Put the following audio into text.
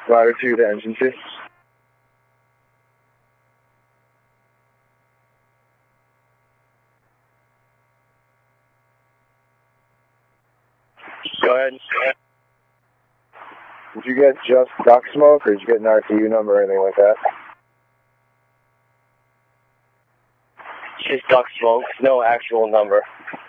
Ladder 2 to engine 2. Go ahead. Did you get just duck smoke, or did you get an RTU number or anything like that? Just duck smoke, no actual number.